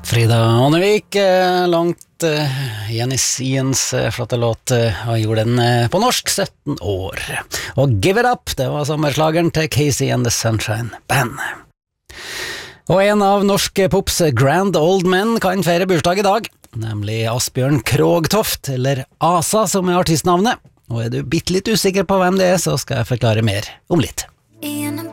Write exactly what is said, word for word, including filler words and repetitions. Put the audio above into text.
Frida Ånevik, eh, langt eh, Jenny Siens eh, flotte låt, eh, og gjorde den eh, på norsk, sytten år. Og Give It Up, det var sommerslageren til Casey and the Sunshine Band. Og en av norske pops Grand Old Men kan feire bursdag i dag, nemlig Asbjørn Krogtoft, eller Asa som er artistnavnet. Og er du bitte litt usikker på hvem det er, så skal jeg forklare mer om litt. I en